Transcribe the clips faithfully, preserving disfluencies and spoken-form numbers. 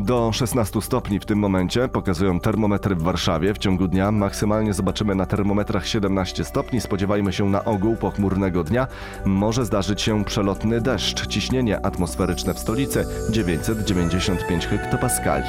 do szesnastu stopni w tym momencie pokazują termometry w Warszawie. W ciągu dnia maksymalnie zobaczymy na termometrach siedemnaście stopni. Spodziewajmy się na ogół pochmurnego dnia. Może zdarzyć się przelotny deszcz. Ciśnienie atmosferyczne w stolicy dziewięćset dziewięćdziesiąt pięć hektopaskali.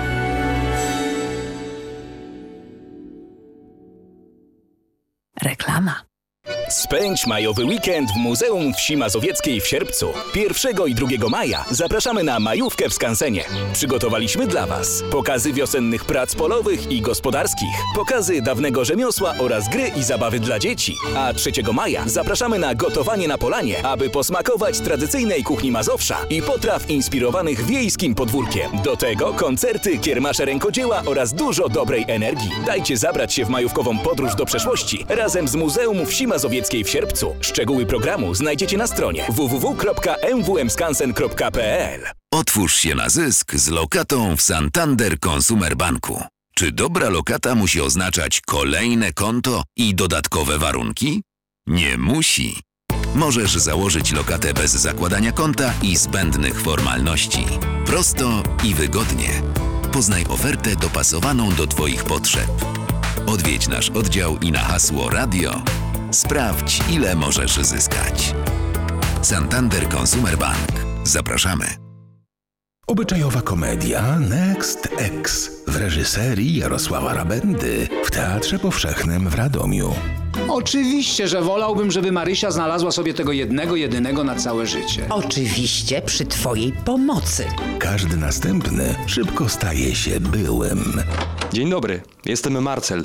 Reklama. Spędź majowy weekend w Muzeum Wsi Mazowieckiej w Sierpcu. pierwszego i drugiego maja zapraszamy na majówkę w skansenie. Przygotowaliśmy dla Was pokazy wiosennych prac polowych i gospodarskich, pokazy dawnego rzemiosła oraz gry i zabawy dla dzieci. A trzeciego maja zapraszamy na gotowanie na polanie, aby posmakować tradycyjnej kuchni Mazowsza i potraw inspirowanych wiejskim podwórkiem. Do tego koncerty, kiermasze rękodzieła oraz dużo dobrej energii. Dajcie zabrać się w majówkową podróż do przeszłości razem z Muzeum Wsi Mazowieckiej w Sierpcu. Szczegóły programu znajdziecie na stronie w w w kropka m w m skansen kropka p l. Otwórz się na zysk z lokatą w Santander Consumer Banku. Czy dobra lokata musi oznaczać kolejne konto i dodatkowe warunki? Nie musi. Możesz założyć lokatę bez zakładania konta i zbędnych formalności. Prosto i wygodnie. Poznaj ofertę dopasowaną do Twoich potrzeb. Odwiedź nasz oddział i na hasło radio sprawdź, ile możesz zyskać. Santander Consumer Bank. Zapraszamy. Obyczajowa komedia Next X w reżyserii Jarosława Rabendy w Teatrze Powszechnym w Radomiu. Oczywiście, że wolałbym, żeby Marysia znalazła sobie tego jednego, jedynego na całe życie. Oczywiście przy twojej pomocy. Każdy następny szybko staje się byłym. Dzień dobry, jestem Marcel.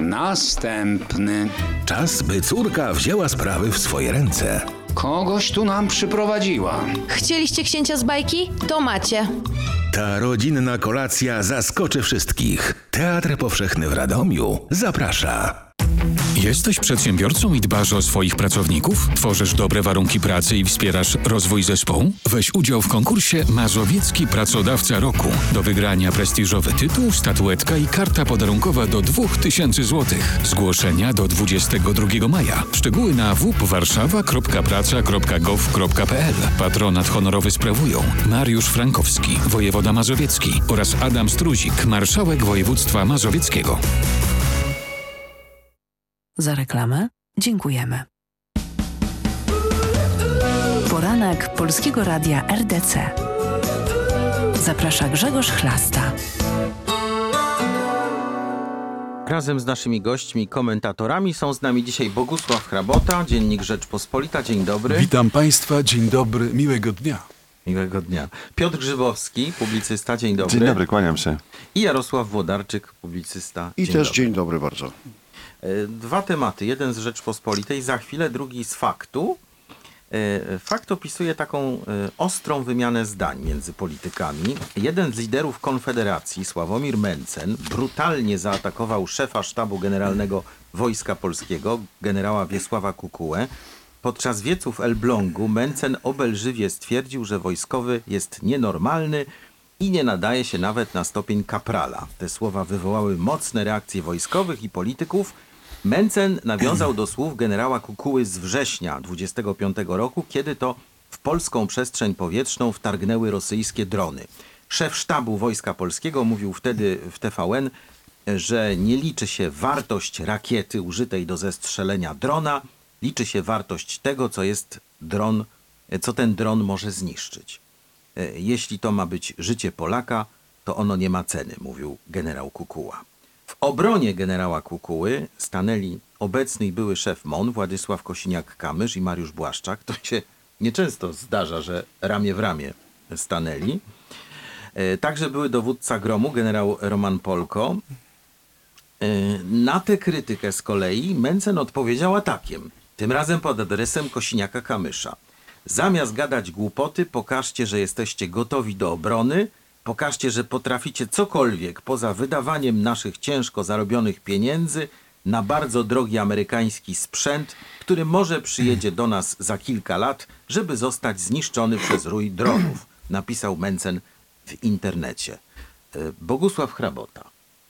Następny. Czas, by córka wzięła sprawy w swoje ręce. Kogoś tu nam przyprowadziła. Chcieliście księcia z bajki? To macie. Ta rodzinna kolacja zaskoczy wszystkich. Teatr Powszechny w Radomiu zaprasza. Jesteś przedsiębiorcą i dbasz o swoich pracowników? Tworzysz dobre warunki pracy i wspierasz rozwój zespołu? Weź udział w konkursie Mazowiecki Pracodawca Roku. Do wygrania prestiżowy tytuł, statuetka i karta podarunkowa do dwóch tysięcy złotych. Zgłoszenia do dwudziestego drugiego maja. Szczegóły na w p warszawa kropka praca kropka gov kropka p l. Patronat honorowy sprawują Mariusz Frankowski, wojewoda mazowiecki oraz Adam Struzik, marszałek województwa mazowieckiego. Za reklamę dziękujemy. Poranek Polskiego Radia R D C. Zaprasza Grzegorz Chlasta. Razem z naszymi gośćmi, komentatorami są z nami dzisiaj Bogusław Hrabota, Dziennik Rzeczpospolita. Dzień dobry. Witam Państwa, dzień dobry, miłego dnia. Miłego dnia. Piotr Grzybowski, publicysta. Dzień dobry. Dzień dobry, kłaniam się. I Jarosław Włodarczyk, publicysta. I dzień też dobry. dzień dobry bardzo. Dwa tematy. Jeden z Rzeczpospolitej, za chwilę, drugi z Faktu. Fakt opisuje taką ostrą wymianę zdań między politykami. Jeden z liderów Konfederacji, Sławomir Mencen, brutalnie zaatakował szefa Sztabu Generalnego Wojska Polskiego, generała Wiesława Kukułę. Podczas wieców w Elblągu Mencen obelżywie stwierdził, że wojskowy jest nienormalny i nie nadaje się nawet na stopień kaprala. Te słowa wywołały mocne reakcje wojskowych i polityków. Mencen nawiązał do słów generała Kukuły z września dwudziestego piątego roku, kiedy to w polską przestrzeń powietrzną wtargnęły rosyjskie drony. Szef sztabu Wojska Polskiego mówił wtedy w T V N, że nie liczy się wartość rakiety użytej do zestrzelenia drona, liczy się wartość tego, co jest dron, co ten dron może zniszczyć. Jeśli to ma być życie Polaka, to ono nie ma ceny, mówił generał Kukuła. W obronie generała Kukuły stanęli obecny i były szef M O N Władysław Kosiniak-Kamysz i Mariusz Błaszczak. To się nieczęsto zdarza, że ramię w ramię stanęli. Także były dowódca gromu, generał Roman Polko. Na tę krytykę z kolei Mencen odpowiedział atakiem, tym razem pod adresem Kosiniaka-Kamysza. Zamiast gadać głupoty, pokażcie, że jesteście gotowi do obrony, pokażcie, że potraficie cokolwiek poza wydawaniem naszych ciężko zarobionych pieniędzy na bardzo drogi amerykański sprzęt, który może przyjedzie do nas za kilka lat, żeby zostać zniszczony przez rój dronów, napisał Mencen w internecie. Bogusław Hrabota.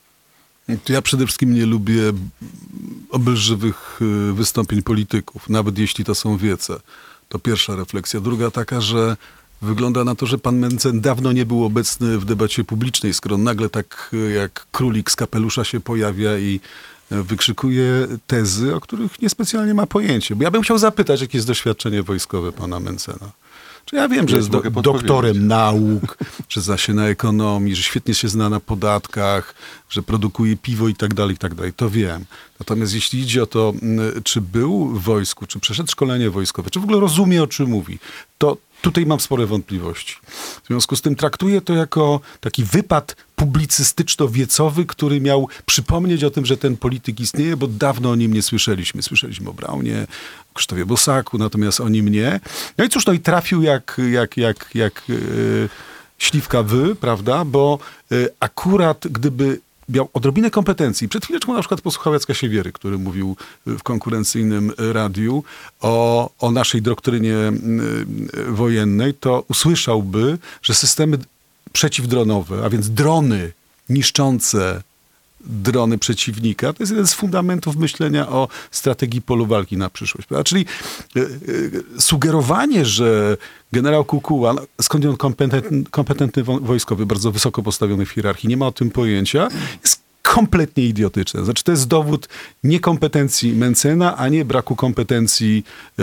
Ja przede wszystkim nie lubię obelżywych wystąpień polityków, nawet jeśli to są wiece. To pierwsza refleksja. Druga taka, że wygląda na to, że pan Mencen dawno nie był obecny w debacie publicznej, skoro nagle tak jak królik z kapelusza się pojawia i wykrzykuje tezy, o których niespecjalnie ma pojęcie. Bo ja bym chciał zapytać, jakie jest doświadczenie wojskowe pana Mencena. Czy ja wiem, że jest do, doktorem nauk, że zna się na ekonomii, że świetnie się zna na podatkach, że produkuje piwo i tak dalej, i tak dalej. To wiem. Natomiast jeśli idzie o to, czy był w wojsku, czy przeszedł szkolenie wojskowe, czy w ogóle rozumie, o czym mówi, to tutaj mam spore wątpliwości. W związku z tym traktuję to jako taki wypad publicystyczno-wiecowy, który miał przypomnieć o tym, że ten polityk istnieje, bo dawno o nim nie słyszeliśmy. Słyszeliśmy o Braunie, o Krzysztofie Bosaku, natomiast o nim nie. No i cóż, no i trafił jak, jak, jak, jak yy, śliwka wy, prawda? Bo yy, akurat gdyby miał odrobinę kompetencji. Przed chwileczką na przykład posłuchał Jacka Siewiery, który mówił w konkurencyjnym radiu o, o naszej doktrynie wojennej, to usłyszałby, że systemy przeciwdronowe, a więc drony niszczące drony przeciwnika, to jest jeden z fundamentów myślenia o strategii polu walki na przyszłość. Czyli y, y, sugerowanie, że generał Kukuła, skąd on kompetentny, kompetentny wojskowy, bardzo wysoko postawiony w hierarchii, nie ma o tym pojęcia, jest kompletnie idiotyczne. Znaczy to jest dowód niekompetencji Mencena, a nie braku kompetencji y,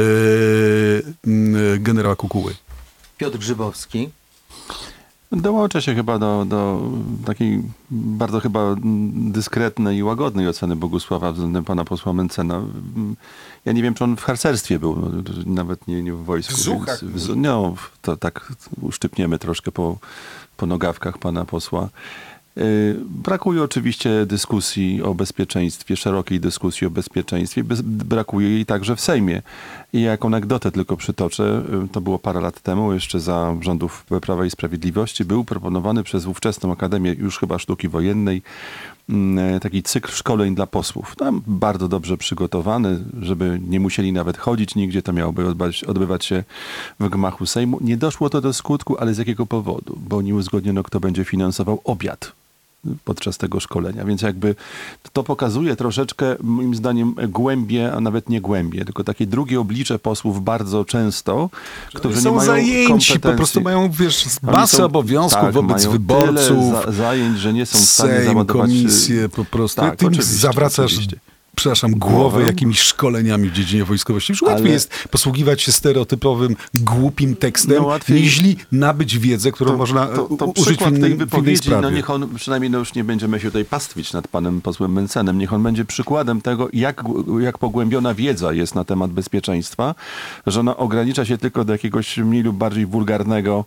y, generała Kukuły. Piotr Grzybowski. Dołączę się chyba do, do takiej bardzo chyba dyskretnej i łagodnej oceny Bogusława względem pana posła Mencena. Ja nie wiem, czy on w harcerstwie był, no, nawet nie, nie w wojsku. W zuchach. Więc, no, to tak uszczypniemy troszkę po, po nogawkach pana posła. Brakuje oczywiście dyskusji o bezpieczeństwie, szerokiej dyskusji o bezpieczeństwie. Brakuje jej także w Sejmie. I jako anegdotę tylko przytoczę, to było parę lat temu, jeszcze za rządów Prawa i Sprawiedliwości, był proponowany przez ówczesną Akademię już chyba Sztuki Wojennej taki cykl szkoleń dla posłów. Tam bardzo dobrze przygotowany, żeby nie musieli nawet chodzić nigdzie, to miałoby odbywać, odbywać się w gmachu Sejmu. Nie doszło to do skutku, ale z jakiego powodu? Bo nie uzgodniono, kto będzie finansował obiad podczas tego szkolenia. Więc jakby to pokazuje troszeczkę, moim zdaniem, głębie, a nawet nie głębie, tylko takie drugie oblicze posłów bardzo często, którzy są nie mają zajęci, kompetencji. po prostu mają, wiesz, masę są, obowiązków tak, wobec mają wyborców. Tyle za, zajęć, że nie są w stanie Sejm, załadować... komisje, po prostu. Tak, Ty im oczywiście, zawracasz... oczywiście. przepraszam, głowę jakimiś szkoleniami w dziedzinie wojskowości. Już łatwiej Ale... jest posługiwać się stereotypowym, głupim tekstem, no łatwiej... niźli nabyć wiedzę, którą to, można to, to użyć w, innej, tej w innej wypowiedzi, sprawie. no niech on, przynajmniej no już nie będziemy się tutaj pastwić nad panem posłem Mencenem, niech on będzie przykładem tego, jak, jak pogłębiona wiedza jest na temat bezpieczeństwa, że ona ogranicza się tylko do jakiegoś mniej lub bardziej wulgarnego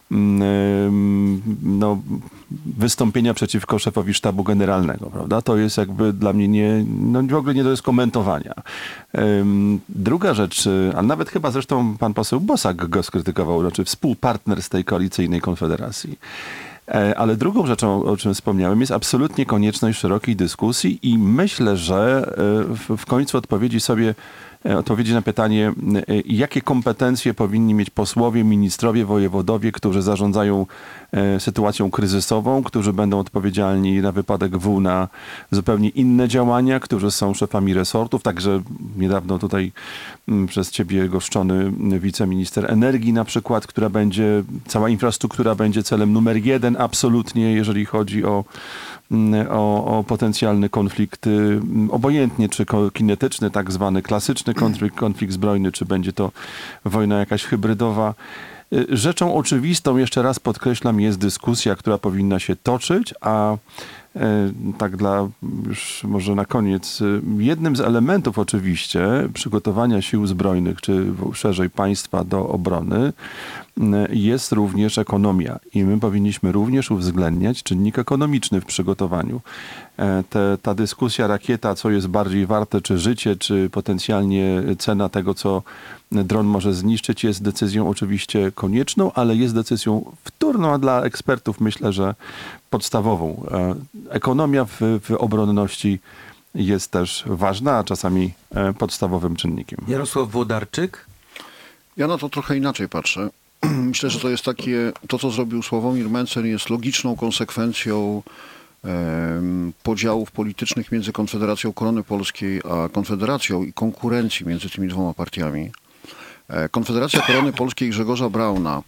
no, wystąpienia przeciwko szefowi sztabu generalnego, prawda? To jest jakby dla mnie nie, no w ogóle nie do skomentowania. Druga rzecz, a nawet chyba zresztą pan poseł Bosak go skrytykował, znaczy współpartner z tej koalicyjnej konfederacji. Ale drugą rzeczą, o czym wspomniałem, jest absolutnie konieczność szerokiej dyskusji i myślę, że w, w końcu odpowiedzi sobie odpowiedzi na pytanie, jakie kompetencje powinni mieć posłowie, ministrowie, wojewodowie, którzy zarządzają sytuacją kryzysową, którzy będą odpowiedzialni na wypadek W na zupełnie inne działania, którzy są szefami resortów. Także niedawno tutaj przez ciebie goszczony wiceminister energii na przykład, która będzie, cała infrastruktura będzie celem numer jeden absolutnie, jeżeli chodzi o O, o potencjalny konflikt, obojętnie czy kinetyczny, tak zwany klasyczny konflikt, konflikt zbrojny, czy będzie to wojna jakaś hybrydowa. Rzeczą oczywistą, jeszcze raz podkreślam, jest dyskusja, która powinna się toczyć, a tak dla już może na koniec, jednym z elementów oczywiście przygotowania sił zbrojnych, czy szerzej państwa do obrony jest również ekonomia i my powinniśmy również uwzględniać czynnik ekonomiczny w przygotowaniu. Te, ta dyskusja rakieta, co jest bardziej warte, czy życie, czy potencjalnie cena tego, co dron może zniszczyć, jest decyzją oczywiście konieczną, ale jest decyzją wtórną, a dla ekspertów myślę, że podstawową. Ekonomia w, w obronności jest też ważna, a czasami podstawowym czynnikiem. Jarosław Włodarczyk? Ja na to trochę inaczej patrzę. Myślę, że to jest takie, to co zrobił Sławomir Mencen jest logiczną konsekwencją um, podziałów politycznych między Konfederacją Korony Polskiej a Konfederacją i konkurencji między tymi dwoma partiami. Konfederacja Korony Polskiej Grzegorza Brauna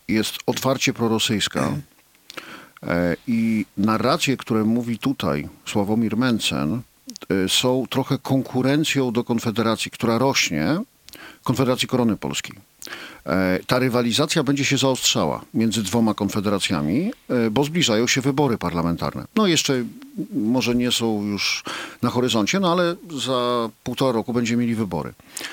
jest otwarcie prorosyjska i narracje, które mówi tutaj Sławomir Mencen, są trochę konkurencją do Konfederacji, która rośnie, Konfederacji Korony Polskiej. Ta rywalizacja będzie się zaostrzała między dwoma konfederacjami, bo zbliżają się wybory parlamentarne. No jeszcze może nie są już na horyzoncie, no ale za półtora roku będziemy mieli wybory.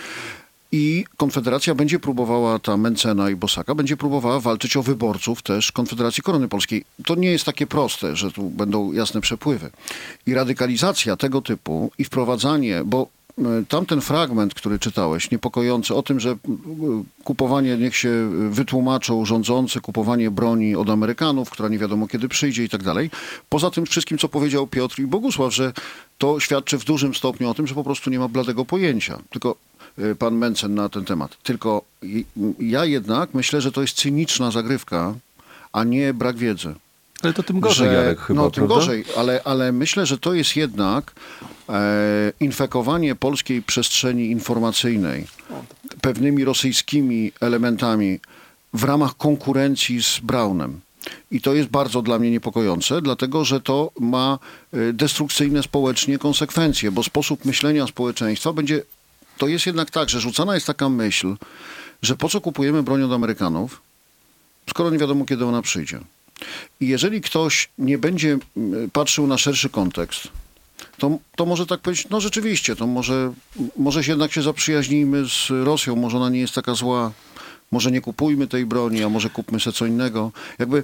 I Konfederacja będzie próbowała, ta Mencena i Bosaka, będzie próbowała walczyć o wyborców też Konfederacji Korony Polskiej. To nie jest takie proste, że tu będą jasne przepływy. I radykalizacja tego typu i wprowadzanie, bo tamten fragment, który czytałeś, niepokojący, o tym, że kupowanie, niech się wytłumaczą rządzący, kupowanie broni od Amerykanów, która nie wiadomo kiedy przyjdzie i tak dalej. Poza tym wszystkim, co powiedział Piotr i Bogusław, że to świadczy w dużym stopniu o tym, że po prostu nie ma bladego pojęcia. Tylko pan Mencen na ten temat. Tylko ja jednak myślę, że to jest cyniczna zagrywka, a nie brak wiedzy. Ale to tym gorzej, że, Jarek, chyba, No, tym prawda? gorzej, ale, ale myślę, że to jest jednak e, infekowanie polskiej przestrzeni informacyjnej pewnymi rosyjskimi elementami w ramach konkurencji z Braunem. I to jest bardzo dla mnie niepokojące, dlatego że to ma destrukcyjne społecznie konsekwencje, bo sposób myślenia społeczeństwa będzie... To jest jednak tak, że rzucana jest taka myśl, że po co kupujemy broń od Amerykanów, skoro nie wiadomo, kiedy ona przyjdzie. I jeżeli ktoś nie będzie patrzył na szerszy kontekst, to, to może tak powiedzieć, no rzeczywiście, to może, może jednak się zaprzyjaźnijmy z Rosją, może ona nie jest taka zła, może nie kupujmy tej broni, a może kupmy sobie co innego. Jakby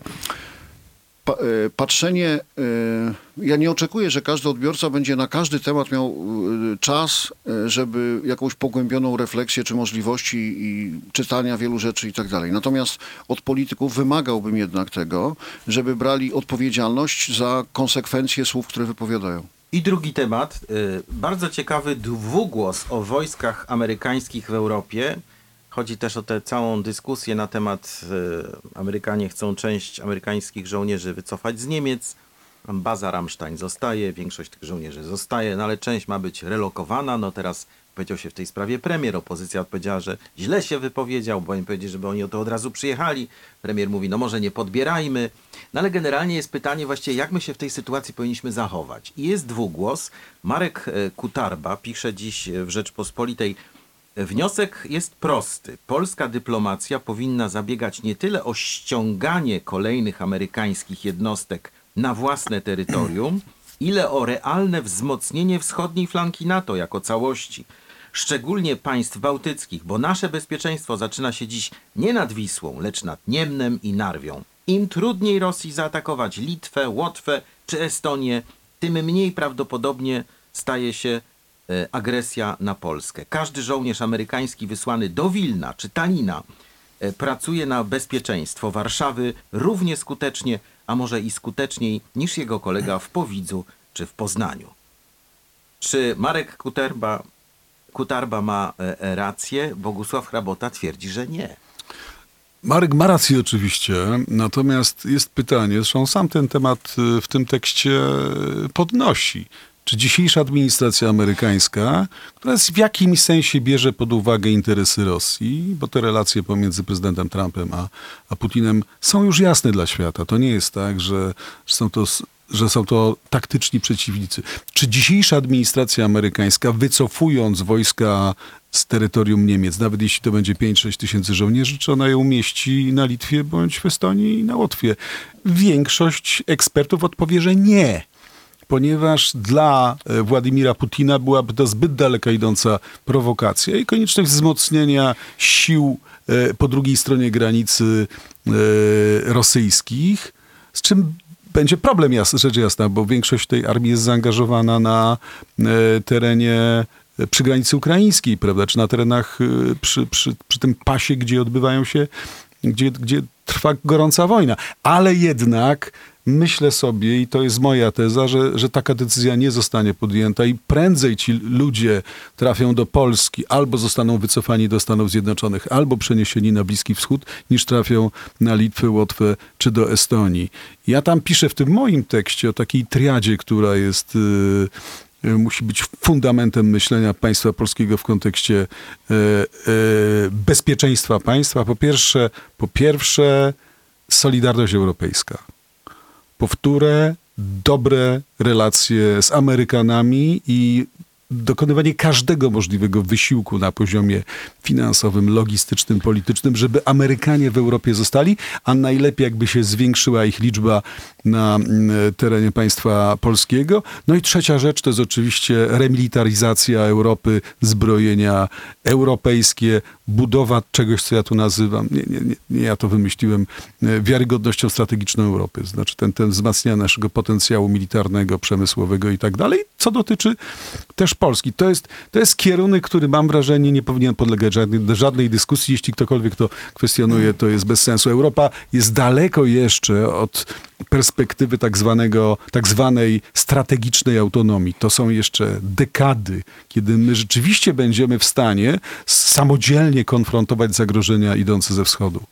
pa, patrzenie, ja nie oczekuję, że każdy odbiorca będzie na każdy temat miał czas, żeby jakąś pogłębioną refleksję czy możliwości i czytania wielu rzeczy i tak dalej. Natomiast od polityków wymagałbym jednak tego, żeby brali odpowiedzialność za konsekwencje słów, które wypowiadają. I drugi temat, bardzo ciekawy dwugłos o wojskach amerykańskich w Europie. Chodzi też o tę całą dyskusję na temat, y, Amerykanie chcą część amerykańskich żołnierzy wycofać z Niemiec. Baza Ramstein zostaje, większość tych żołnierzy zostaje, no ale część ma być relokowana. No teraz powiedział się w tej sprawie premier, opozycja odpowiedziała, że źle się wypowiedział, bo oni powiedzieli, żeby oni o to od razu przyjechali. Premier mówi, no może nie podbierajmy. No ale generalnie jest pytanie właściwie, jak my się w tej sytuacji powinniśmy zachować. I jest dwugłos. Marek Kutarba pisze dziś w Rzeczpospolitej, wniosek jest prosty. Polska dyplomacja powinna zabiegać nie tyle o ściąganie kolejnych amerykańskich jednostek na własne terytorium, ile o realne wzmocnienie wschodniej flanki NATO jako całości, szczególnie państw bałtyckich, bo nasze bezpieczeństwo zaczyna się dziś nie nad Wisłą, lecz nad Niemnem i Narwią. Im trudniej Rosji zaatakować Litwę, Łotwę czy Estonię, tym mniej prawdopodobnie staje się agresja na Polskę. Każdy żołnierz amerykański wysłany do Wilna czy Tallina pracuje na bezpieczeństwo Warszawy równie skutecznie, a może i skuteczniej niż jego kolega w Powidzu czy w Poznaniu. Czy Marek Kutarba, Kutarba ma rację? Bogusław Hrabota twierdzi, że nie. Marek ma rację oczywiście, natomiast jest pytanie, zresztą sam ten temat w tym tekście podnosi. Czy dzisiejsza administracja amerykańska, która w jakimś sensie bierze pod uwagę interesy Rosji, bo te relacje pomiędzy prezydentem Trumpem a, a Putinem są już jasne dla świata. To nie jest tak, że są to, że są to taktyczni przeciwnicy. Czy dzisiejsza administracja amerykańska, wycofując wojska z terytorium Niemiec, nawet jeśli to będzie pięć sześć tysięcy żołnierzy, czy ona je umieści na Litwie bądź w Estonii i na Łotwie? Większość ekspertów odpowie, że nie. Ponieważ dla Władimira Putina byłaby to zbyt daleko idąca prowokacja i konieczność wzmocnienia sił po drugiej stronie granicy rosyjskich, z czym będzie problem, rzecz jasna, bo większość tej armii jest zaangażowana na terenie przy granicy ukraińskiej, prawda, czy na terenach przy, przy, przy tym pasie, gdzie odbywają się, gdzie, gdzie trwa gorąca wojna. Ale jednak myślę sobie, i to jest moja teza, że, że taka decyzja nie zostanie podjęta i prędzej ci ludzie trafią do Polski, albo zostaną wycofani do Stanów Zjednoczonych, albo przeniesieni na Bliski Wschód, niż trafią na Litwę, Łotwę czy do Estonii. Ja tam piszę w tym moim tekście o takiej triadzie, która jest musi być fundamentem myślenia państwa polskiego w kontekście e, e, bezpieczeństwa państwa. Po pierwsze, po pierwsze solidarność europejska. Po wtóre, dobre relacje z Amerykanami i dokonywanie każdego możliwego wysiłku na poziomie finansowym, logistycznym, politycznym, żeby Amerykanie w Europie zostali, a najlepiej jakby się zwiększyła ich liczba na terenie państwa polskiego. No i trzecia rzecz to jest oczywiście remilitaryzacja Europy, zbrojenia europejskie, budowa czegoś, co ja tu nazywam, nie, nie, nie, nie ja to wymyśliłem, wiarygodnością strategiczną Europy. Znaczy ten, ten wzmacnianie naszego potencjału militarnego, przemysłowego i tak dalej, co dotyczy też Polski. To jest, to jest kierunek, który mam wrażenie nie powinien podlegać żadnej, żadnej dyskusji. Jeśli ktokolwiek to kwestionuje, to jest bez sensu. Europa jest daleko jeszcze od perspektywy tak zwanego, tak zwanej strategicznej autonomii. To są jeszcze dekady, kiedy my rzeczywiście będziemy w stanie samodzielnie konfrontować zagrożenia idące ze wschodu.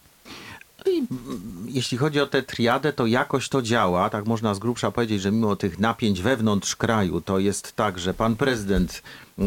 No i jeśli chodzi o tę triadę, to jakoś to działa. Tak można z grubsza powiedzieć, że mimo tych napięć wewnątrz kraju, to jest tak, że pan prezydent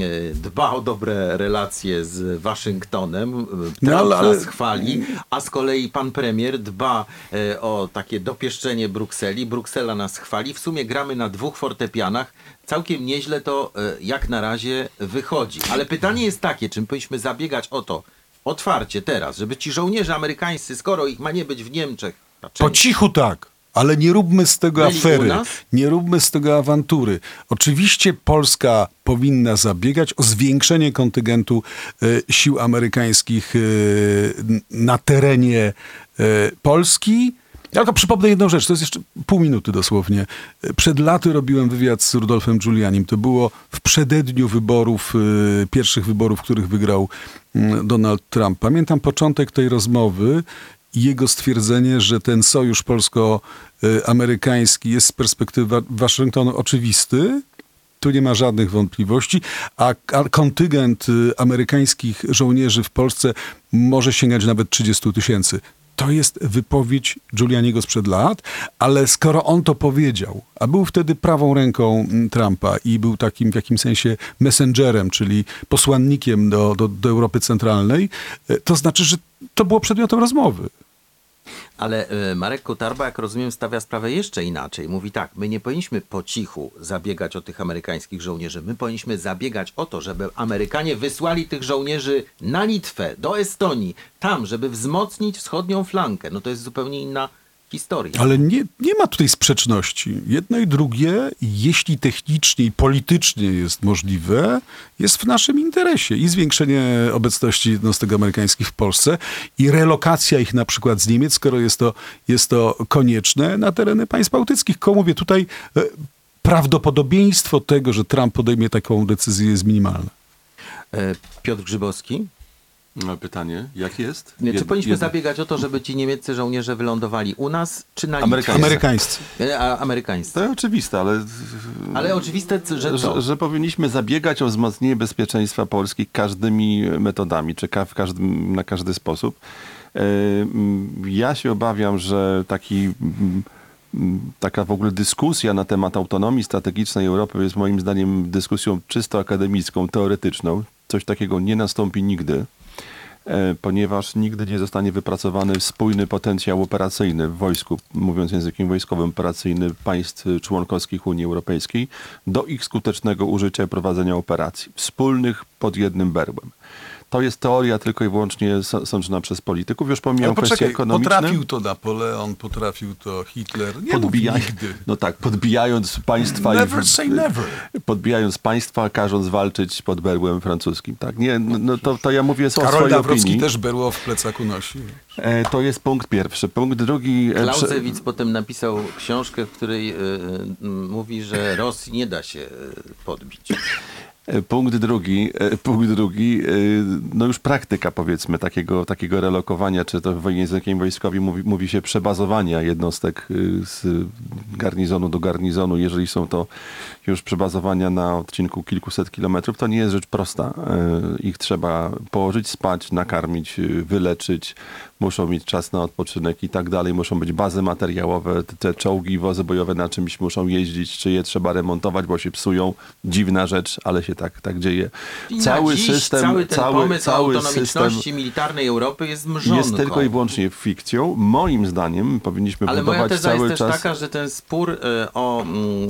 dba o dobre relacje z Waszyngtonem, Trump no, ale, ale... nas chwali, a z kolei pan premier dba o takie dopieszczenie Brukseli, Bruksela nas chwali. W sumie gramy na dwóch fortepianach. Całkiem nieźle to jak na razie wychodzi. Ale pytanie jest takie, czy powinniśmy zabiegać o to otwarcie teraz, żeby ci żołnierze amerykańscy, skoro ich ma nie być w Niemczech... Po cichu tak, ale nie róbmy z tego Byli afery, u nas? nie róbmy z tego awantury. Oczywiście Polska powinna zabiegać o zwiększenie kontyngentu y, sił amerykańskich y, na terenie y, Polski. Ja tylko przypomnę jedną rzecz, to jest jeszcze pół minuty dosłownie. Przed laty robiłem wywiad z Rudolfem Giulianim. To było w przededniu wyborów, y, pierwszych wyborów, w których wygrał y, Donald Trump. Pamiętam początek tej rozmowy i jego stwierdzenie, że ten sojusz polsko-amerykański jest z perspektywy Waszyngtonu oczywisty. Tu nie ma żadnych wątpliwości, a, a kontyngent y, amerykańskich żołnierzy w Polsce może sięgać nawet trzydzieści tysięcy. To jest wypowiedź Giulianiego sprzed lat, ale skoro on to powiedział, a był wtedy prawą ręką Trumpa i był takim w jakimś sensie messengerem, czyli posłannikiem do, do, do Europy Centralnej, to znaczy, że to było przedmiotem rozmowy. Ale Marek Kotarba, jak rozumiem, stawia sprawę jeszcze inaczej. Mówi tak, my nie powinniśmy po cichu zabiegać o tych amerykańskich żołnierzy. My powinniśmy zabiegać o to, żeby Amerykanie wysłali tych żołnierzy na Litwę, do Estonii, tam, żeby wzmocnić wschodnią flankę. No to jest zupełnie inna historia. Ale nie, nie ma tutaj sprzeczności. Jedno i drugie, jeśli technicznie i politycznie jest możliwe, jest w naszym interesie. I zwiększenie obecności jednostek amerykańskich w Polsce i relokacja ich na przykład z Niemiec, skoro jest to, jest to konieczne, na tereny państw bałtyckich. Koło mówię, tutaj prawdopodobieństwo tego, że Trump podejmie taką decyzję, jest minimalne. Piotr Grzybowski? No, pytanie, jak jest? Nie, czy Jed, powinniśmy jed... zabiegać o to, żeby ci niemieccy żołnierze wylądowali u nas, czy na Litwie? Amerykańscy. Amerykańscy. A, amerykańscy. To jest oczywiste, ale... Ale oczywiste, że co? Że, że powinniśmy zabiegać o wzmocnienie bezpieczeństwa Polski każdymi metodami, czy ka- w każdym, na każdy sposób. Ja się obawiam, że taki... taka w ogóle dyskusja na temat autonomii strategicznej Europy jest moim zdaniem dyskusją czysto akademicką, teoretyczną. Coś takiego nie nastąpi nigdy, ponieważ nigdy nie zostanie wypracowany spójny potencjał operacyjny w wojsku, mówiąc językiem wojskowym, operacyjny państw członkowskich Unii Europejskiej do ich skutecznego użycia i prowadzenia operacji wspólnych pod jednym berłem. To jest teoria tylko i wyłącznie sądzona przez polityków. Już pomijam kwestie ekonomiczne. Potrafił to Napoleon, potrafił to Hitler. Nie Podbijaj, nigdy. No tak, podbijając państwa... Never i, say never. Podbijając państwa, każąc walczyć pod berłem francuskim. Tak, nie, no to, to ja mówię o Karol swojej Nawrocki opinii. też berło w plecaku nosi. E, to jest punkt pierwszy. Punkt drugi... E, Clausewitz prze... potem napisał książkę, w której y, y, mówi, że Rosji nie da się podbić. Punkt drugi, punkt drugi, no już praktyka powiedzmy takiego, takiego relokowania, czy to w językiem wojskowym mówi, mówi się przebazowania jednostek z garnizonu do garnizonu. Jeżeli są to już przebazowania na odcinku kilkuset kilometrów, to nie jest rzecz prosta. Ich trzeba położyć spać, nakarmić, wyleczyć, muszą mieć czas na odpoczynek i tak dalej. Muszą być bazy materiałowe, te czołgi, wozy bojowe na czymś muszą jeździć, czy je trzeba remontować, bo się psują. Dziwna rzecz, ale się tak, tak dzieje. I cały dziś system, cały ten cały, pomysł cały autonomiczności system militarnej Europy jest mrzonką. jest tylko i wyłącznie fikcją. Moim zdaniem powinniśmy Ale budować moja teza cały jest też czas... taka, że ten spór y, o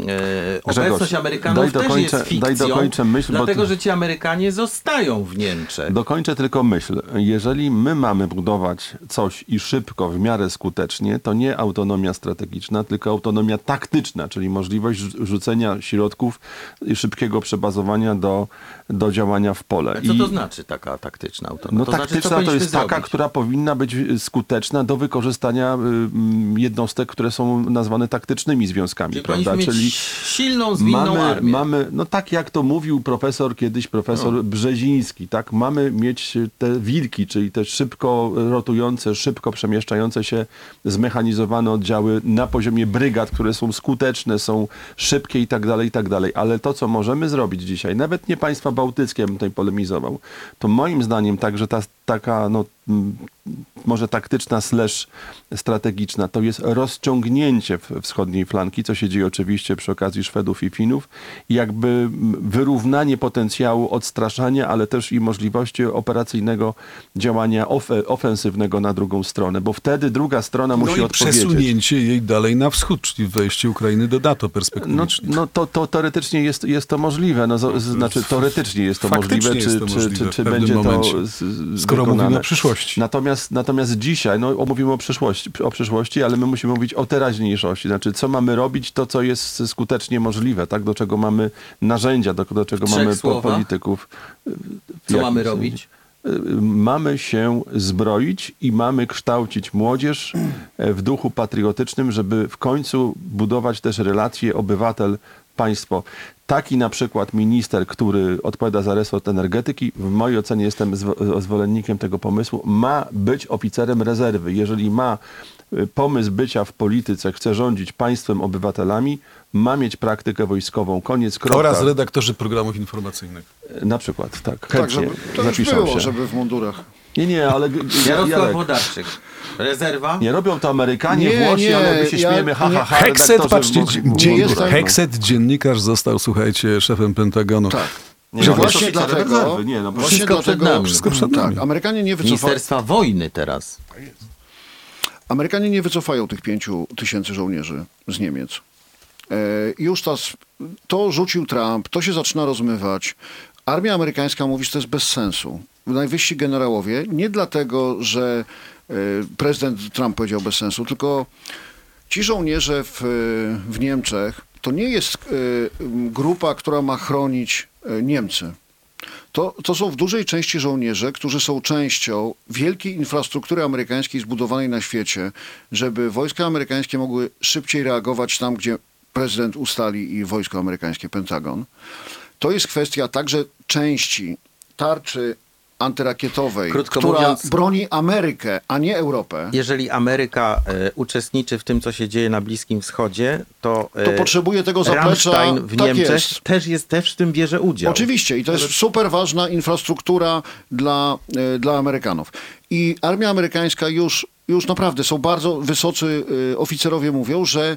y, Grzegorz, obecność Amerykanów daj też dokończę- jest fikcją, daj dokończę myśl, bo dlatego ty- że ci Amerykanie zostają w Niemczech. Dokończę tylko myśl. Jeżeli my mamy budować coś i szybko, w miarę skutecznie, to nie autonomia strategiczna, tylko autonomia taktyczna, czyli możliwość rzu- rzucenia środków i szybkiego przebazowania do, do działania w pole. A co I, to znaczy taka taktyczna autonomia? No to taktyczna znaczy, co to jest powinniśmy taka, zrobić? która powinna być skuteczna do wykorzystania y, jednostek, które są nazwane taktycznymi związkami, Czyli prawda? powinniśmy Czyli mieć silną, zwinną mamy, armię. mamy, no tak jak to mówił profesor kiedyś, profesor No. Brzeziński, tak? Mamy mieć te wilki, czyli te szybko rotujące, szybko przemieszczające się zmechanizowane oddziały na poziomie brygad, które są skuteczne, są szybkie i tak dalej, i tak dalej. Ale to, co możemy zrobić dzisiaj, nawet nie państwa bałtyckie, bym tutaj polemizował, to moim zdaniem także ta taka, no m, może taktyczna slash strategiczna, to jest rozciągnięcie w- wschodniej flanki, co się dzieje oczywiście przy okazji Szwedów i Finów i jakby m, wyrównanie potencjału odstraszania, ale też i możliwości operacyjnego działania ofe, ofensywnego na drugą stronę, bo wtedy druga strona musi no i odpowiedzieć. przesunięcie jej dalej na wschód, czyli wejście Ukrainy do NATO No, perspektywicznie. no to, to teoretycznie jest, jest to możliwe. No, z- znaczy teoretycznie jest to Faktycznie możliwe, jest czy, to czy, możliwe czy, w czy pewnym będzie momencie. to z, z, Skoro wykonane. mówimy o przyszłości. Natomiast, natomiast dzisiaj, no mówimy o przyszłości, o przyszłości, ale my musimy mówić o teraźniejszości. Znaczy, co mamy robić, to co jest skutecznie możliwe, tak? Do czego mamy narzędzia, do, do czego W trzech mamy po, słowach? polityków. W Co jakim mamy sensie? robić? Mamy się zbroić i mamy kształcić młodzież w duchu patriotycznym, żeby w końcu budować też relacje obywatel-państwo. Taki na przykład minister, który odpowiada za resort energetyki, w mojej ocenie jestem zwo- zwolennikiem tego pomysłu, ma być oficerem rezerwy. Jeżeli ma y, pomysł bycia w polityce, chce rządzić państwem, obywatelami, ma mieć praktykę wojskową. Koniec, kropka. Oraz redaktorzy programów informacyjnych. Na przykład, tak. Tak, Chętnie. żeby, to już Zapiszą było, się. żeby w mundurach. Nie, nie, ale... Jarosław Jarek, Włodarczyk. Rezerwa? nie robią to Amerykanie, Nie, Włosi, nie, ale my się ja- śmiejemy, ha, nie. ha, ha. Hekset, redaktorzy patrzcie, w- w- w gdzie mundurach, jest no. Hekset, dziennikarz, został, słuchajcie, szefem Pentagonu. Tak. Nie, Że no, właśnie to oficer dlatego, rezerwy, nie, no, właśnie wszystko przed dlatego, nami. Wszystko przed nami. Tak, Amerykanie nie wycofają. Ministerstwa Wojny teraz. Amerykanie nie wycofają tych pięciu tysięcy żołnierzy z Niemiec. E, już ta, s- to rzucił Trump, to się zaczyna rozmywać. Armia amerykańska mówi, że to jest bez sensu. Najwyżsi generałowie, nie dlatego, że e, prezydent Trump powiedział bez sensu, tylko ci żołnierze w, w Niemczech to nie jest e, grupa, która ma chronić e, Niemcy. To, to są w dużej części żołnierze, którzy są częścią wielkiej infrastruktury amerykańskiej zbudowanej na świecie, żeby wojska amerykańskie mogły szybciej reagować tam, gdzie prezydent ustali i wojsko amerykańskie, Pentagon. To jest kwestia także części tarczy antyrakietowej, Krótko która mówiąc- broni Amerykę, a nie Europę. Jeżeli Ameryka e, uczestniczy w tym, co się dzieje na Bliskim Wschodzie, to, e, To potrzebuje tego zaplecza. Rammstein w Tak Niemczech jest. też, jest, też w tym bierze udział. Oczywiście i to jest super ważna infrastruktura dla, e, dla Amerykanów. I armia amerykańska już, już naprawdę są bardzo wysocy e, oficerowie mówią, że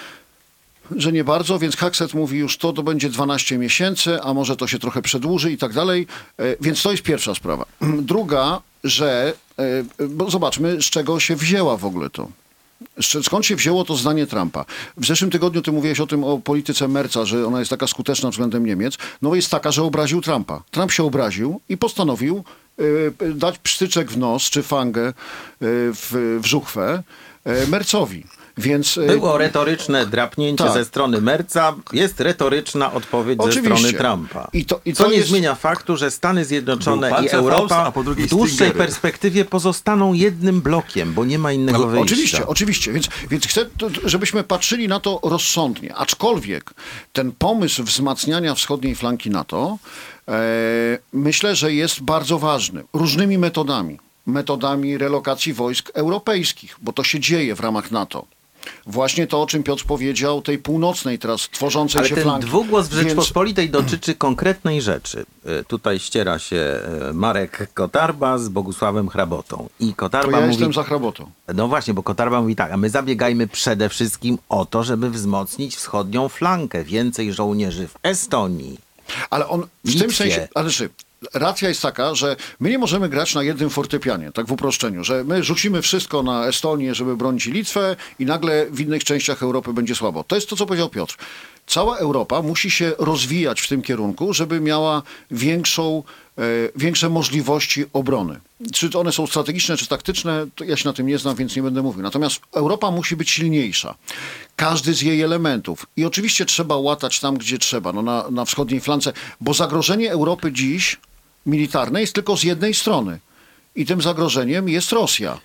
że nie bardzo, więc Hekset mówi już to, to będzie dwanaście miesięcy, a może to się trochę przedłuży i tak dalej. E, Więc to jest pierwsza sprawa. Druga, że e, bo zobaczmy, z czego się wzięła w ogóle to. Sz- Skąd się wzięło to zdanie Trumpa? W zeszłym tygodniu ty mówiłeś o tym, o polityce Merca, że ona jest taka skuteczna względem Niemiec. No jest taka, że obraził Trumpa. Trump się obraził i postanowił e, dać psztyczek w nos, czy fangę e, w, w żuchwę e, Mercowi. Więc, Było retoryczne drapnięcie tak. ze strony Merca, jest retoryczna odpowiedź Oczywiście. ze strony Trumpa. I to, i Co to nie jest... zmienia faktu, że Stany Zjednoczone Był i Panzerfaust, Europa a po drugiej w dłuższej Stingery. perspektywie pozostaną jednym blokiem, bo nie ma innego Ale wyjścia. Oczywiście, oczywiście. Więc, więc chcę, to, żebyśmy patrzyli na to rozsądnie. Aczkolwiek ten pomysł wzmacniania wschodniej flanki NATO e, myślę, że jest bardzo ważny. Różnymi metodami. Metodami relokacji wojsk europejskich, bo to się dzieje w ramach NATO. Właśnie to, o czym Piotr powiedział, tej północnej teraz tworzącej Ale się ten flanki. dwugłos w Więc- Rzeczpospolitej dotyczy konkretnej rzeczy. Y, Tutaj ściera się y, Marek Kotarba z Bogusławem Hrabotą. I To Kotarba ja mówi... jestem za Hrabotą. No właśnie, bo Kotarba mówi tak, a my zabiegajmy przede wszystkim o to, żeby wzmocnić wschodnią flankę. Więcej żołnierzy w Estonii. Ale on w Litwie. tym sensie, ale czy racja jest taka, że my nie możemy grać na jednym fortepianie, tak w uproszczeniu, że my rzucimy wszystko na Estonię, żeby bronić Litwę i nagle w innych częściach Europy będzie słabo. To jest to, co powiedział Piotr. Cała Europa musi się rozwijać w tym kierunku, żeby miała większą, e, większe możliwości obrony. Czy to one są strategiczne, czy taktyczne, to ja się na tym nie znam, więc nie będę mówił. Natomiast Europa musi być silniejsza. Każdy z jej elementów. I oczywiście trzeba łatać tam, gdzie trzeba, no na, na wschodniej flance, bo zagrożenie Europy dziś militarne jest tylko z jednej strony. I tym zagrożeniem jest Rosja.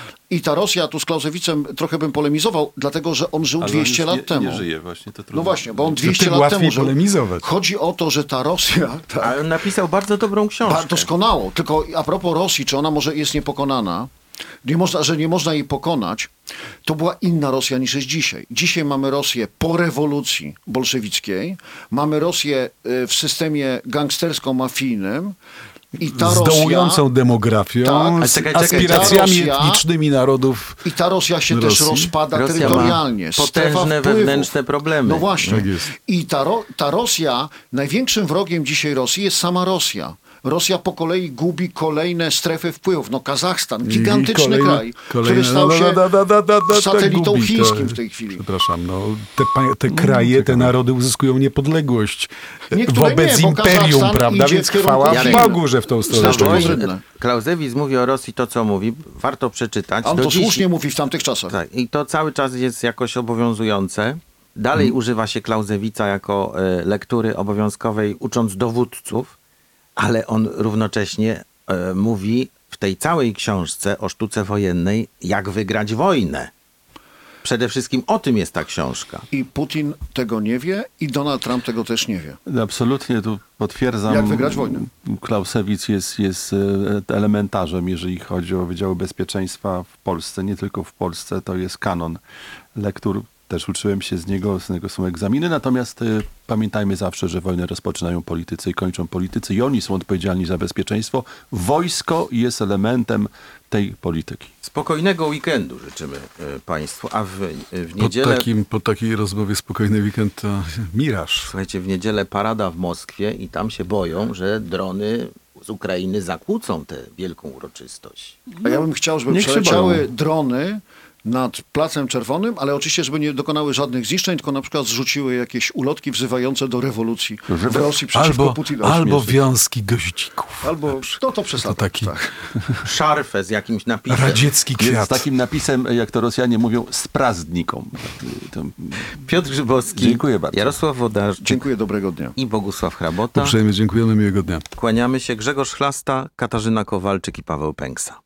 I ta Rosja, tu z Clausewitzem trochę bym polemizował, dlatego że on żył Ale on dwieście już lat nie, temu. nie żyje właśnie, to trudno. No właśnie, bo on To dwieście tym lat łatwiej temu żył. polemizować. Chodzi o to, że ta Rosja... Tak, Ale on napisał bardzo dobrą książkę. Ba- Doskonałą. Tylko a propos Rosji, czy ona może jest niepokonana, nie można, że nie można jej pokonać, to była inna Rosja niż jest dzisiaj. Dzisiaj mamy Rosję po rewolucji bolszewickiej, mamy Rosję y, w systemie gangstersko-mafijnym i ta z Rosja... dołującą demografią, Tak. z czekaj, czekaj, aspiracjami ta Rosja- etnicznymi narodów I ta Rosja się Rosji. też rozpada Rosja terytorialnie. ma strefa potężne wpływów. wewnętrzne problemy. No właśnie. Tak jest. I ta, Ro- ta Rosja, największym wrogiem dzisiaj Rosji jest sama Rosja. Rosja po kolei gubi kolejne strefy wpływów. No Kazachstan, gigantyczny kolejne- kraj, kolejne- który stał no, się no, no, no, no, no, no, satelitą gubi to- chińskim w tej chwili. Przepraszam, no, te, pa- te kraje, te narody uzyskują niepodległość Niektóre wobec nie, bo imperium, Kazachstan prawda? idzie Więc w kierunku chwała Chin. Bogu, że w tą stronę Zresztą pójdzie. Rosja. Clausewitz mówi o Rosji to, co mówi. Warto przeczytać. A on Do to dziś- słusznie mówi w tamtych czasach. Tak, i to cały czas jest jakoś obowiązujące. Dalej Hmm. używa się Clausewitza jako e, lektury obowiązkowej, ucząc dowódców, ale on równocześnie e, mówi w tej całej książce o sztuce wojennej, jak wygrać wojnę. Przede wszystkim o tym jest ta książka. I Putin tego nie wie i Donald Trump tego też nie wie. Absolutnie tu potwierdzam. Jak wygrać wojnę? Clausewitz jest, jest e, elementarzem, jeżeli chodzi o Wydziały Bezpieczeństwa w Polsce. Nie tylko w Polsce, to jest kanon lektur. Też uczyłem się z niego, z niego są egzaminy, natomiast y, pamiętajmy zawsze, że wojnę rozpoczynają politycy i kończą politycy i oni są odpowiedzialni za bezpieczeństwo. Wojsko jest elementem tej polityki. Spokojnego weekendu życzymy e, Państwu, a w, w Po, niedzielę... takim, po takiej rozmowie spokojny weekend to miraż. Słuchajcie, w niedzielę parada w Moskwie i tam się boją, że drony z Ukrainy zakłócą tę wielką uroczystość. A ja bym chciał, żeby Niech się przeleciały boją. drony nad Placem Czerwonym, ale oczywiście, żeby nie dokonały żadnych zniszczeń, tylko na przykład zrzuciły jakieś ulotki wzywające do rewolucji w Rosji przeciwko Albo, Putinowi. albo wiązki goździków. Albo, no to przesada. To taki tak. Szarfę z jakimś napisem. radziecki Jest kwiat. z takim napisem, jak to Rosjanie mówią, sprazdnikom. To- Piotr Grzybowski, Dziękuję bardzo. Jarosław Wodarczyk Dziękuję, dobrego dnia. i Bogusław Hrabota. Uprzejmie dziękujemy, miłego dnia. Kłaniamy się Grzegorz Chlasta, Katarzyna Kowalczyk i Paweł Pęksa.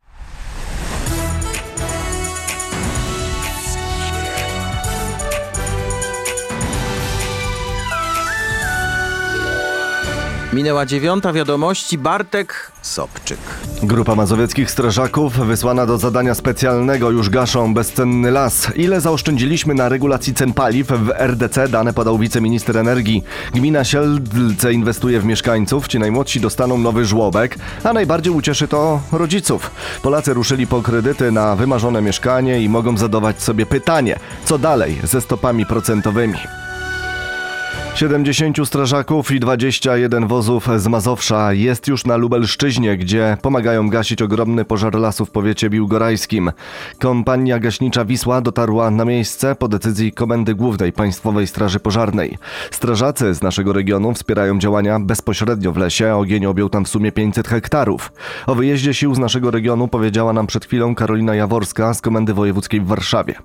Minęła dziewiąta, wiadomości, Bartek Sobczyk. Grupa mazowieckich strażaków wysłana do zadania specjalnego już gaszą bezcenny las. Ile zaoszczędziliśmy na regulacji cen paliw w R D C? Dane podał wiceminister energii. Gmina Siedlce inwestuje w mieszkańców, ci najmłodsi dostaną nowy żłobek, a najbardziej ucieszy to rodziców. Polacy ruszyli po kredyty na wymarzone mieszkanie i mogą zadawać sobie pytanie, co dalej ze stopami procentowymi. siedemdziesięciu strażaków i dwadzieścia jeden wozów z Mazowsza jest już na Lubelszczyźnie, gdzie pomagają gasić ogromny pożar lasu w powiecie biłgorajskim. Kompania gaśnicza Wisła dotarła na miejsce po decyzji Komendy Głównej Państwowej Straży Pożarnej. Strażacy z naszego regionu wspierają działania bezpośrednio w lesie. Ogień objął tam w sumie pięćset hektarów. O wyjeździe sił z naszego regionu powiedziała nam przed chwilą Karolina Jaworska z Komendy Wojewódzkiej w Warszawie.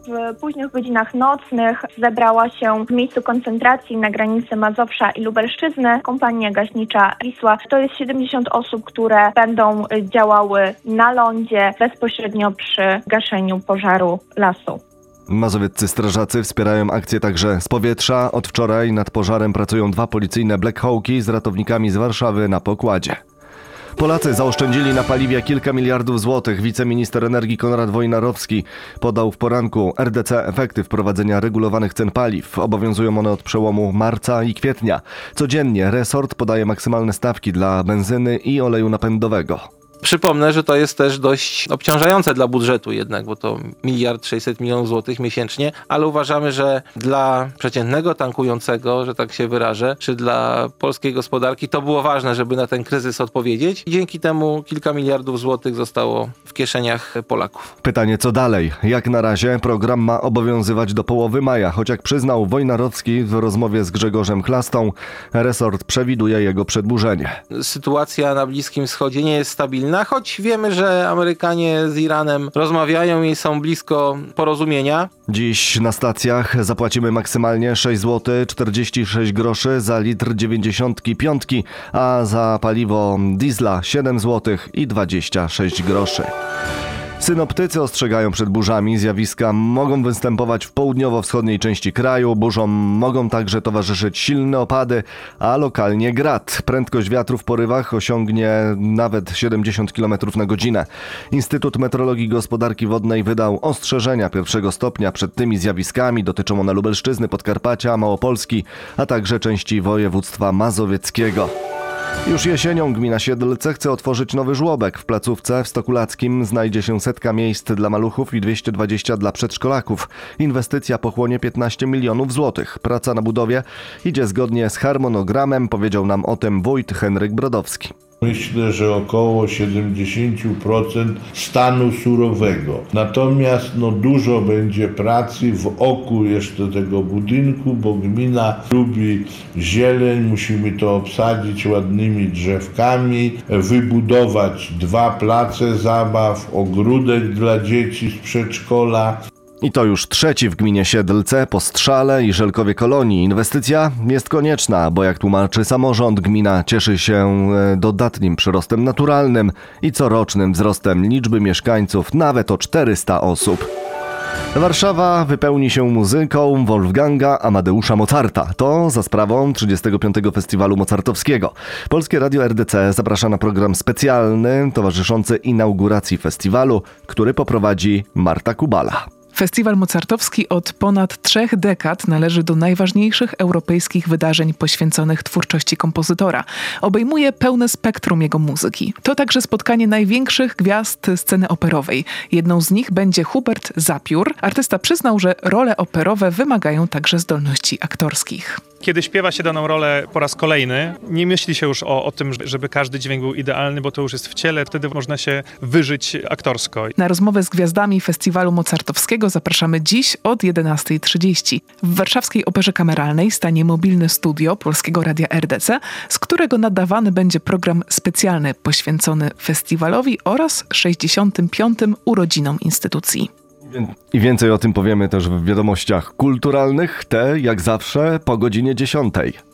w późnych godzinach nocnych zebrała się w miejscu koncentracji na granicy Mazowsza i Lubelszczyzny kompania gaśnicza Wisła. To jest siedemdziesiąt osób, które będą działały na lądzie bezpośrednio przy gaszeniu pożaru lasu. Mazowieccy strażacy wspierają akcję także z powietrza. Od wczoraj nad pożarem pracują dwa policyjne Black Hawki z ratownikami z Warszawy na pokładzie. Polacy zaoszczędzili na paliwie kilka miliardów złotych. Wiceminister energii Konrad Wojnarowski podał w poranku R D C efekty wprowadzenia regulowanych cen paliw. Obowiązują one od przełomu marca i kwietnia. Codziennie resort podaje maksymalne stawki dla benzyny i oleju napędowego. Przypomnę, że to jest też dość obciążające dla budżetu jednak, bo to miliard sześćset milionów złotych miesięcznie, ale uważamy, że dla przeciętnego tankującego, że tak się wyrażę, czy dla polskiej gospodarki to było ważne, żeby na ten kryzys odpowiedzieć i dzięki temu kilka miliardów złotych zostało w kieszeniach Polaków. Pytanie co dalej? Jak na razie program ma obowiązywać do połowy maja, choć jak przyznał Wojnarowski w rozmowie z Grzegorzem Chlastą, resort przewiduje jego przedłużenie. Sytuacja na Bliskim Wschodzie nie jest stabilna, choć wiemy, że Amerykanie z Iranem rozmawiają i są blisko porozumienia. Dziś na stacjach zapłacimy maksymalnie sześć złotych czterdzieści sześć groszy za litr dziewięćdziesiątki piątki, a za paliwo diesla siedem złotych i dwadzieścia sześć groszy. Synoptycy ostrzegają przed burzami. Zjawiska mogą występować w południowo-wschodniej części kraju. Burzom mogą także towarzyszyć silne opady, a lokalnie grad. Prędkość wiatru w porywach osiągnie nawet siedemdziesiąt kilometrów na godzinę. Instytut Meteorologii i Gospodarki Wodnej wydał ostrzeżenia pierwszego stopnia przed tymi zjawiskami. Dotyczą one Lubelszczyzny, Podkarpacia, Małopolski, a także części województwa mazowieckiego. Już jesienią gmina Siedlce chce otworzyć nowy żłobek. W placówce w Stokulackim znajdzie się setka miejsc dla maluchów i dwieście dwadzieścia dla przedszkolaków. Inwestycja pochłonie piętnaście milionów złotych. Praca na budowie idzie zgodnie z harmonogramem, powiedział nam o tym wójt Henryk Brodowski. Myślę, że około siedemdziesiąt procent stanu surowego. Natomiast no, dużo będzie pracy wokół jeszcze tego budynku, bo gmina lubi zieleń, musimy to obsadzić ładnymi drzewkami, wybudować dwa place zabaw, ogródek dla dzieci z przedszkola. I to już trzeci w gminie Siedlce po Strzale i Żelkowie Kolonii. Inwestycja jest konieczna, bo jak tłumaczy samorząd, gmina cieszy się dodatnim przyrostem naturalnym i corocznym wzrostem liczby mieszkańców nawet o czterysta osób. Warszawa wypełni się muzyką Wolfganga Amadeusza Mozarta. To za sprawą trzydziestego piątego Festiwalu Mozartowskiego. Polskie Radio R D C zaprasza na program specjalny towarzyszący inauguracji festiwalu, który poprowadzi Marta Kubala. Festiwal Mozartowski od ponad trzech dekad należy do najważniejszych europejskich wydarzeń poświęconych twórczości kompozytora. Obejmuje pełne spektrum jego muzyki. To także spotkanie największych gwiazd sceny operowej. Jedną z nich będzie Hubert Zapiór. Artysta przyznał, że role operowe wymagają także zdolności aktorskich. Kiedy śpiewa się daną rolę po raz kolejny, nie myśli się już o, o tym, żeby każdy dźwięk był idealny, bo to już jest w ciele, wtedy można się wyżyć aktorsko. Na rozmowę z gwiazdami Festiwalu Mozartowskiego zapraszamy dziś od jedenasta trzydzieści. W warszawskiej Operze Kameralnej stanie mobilne studio Polskiego Radia R D C, z którego nadawany będzie program specjalny poświęcony festiwalowi oraz sześćdziesiątym piątym urodzinom instytucji. I więcej o tym powiemy też w wiadomościach kulturalnych, te jak zawsze po godzinie dziesiątej.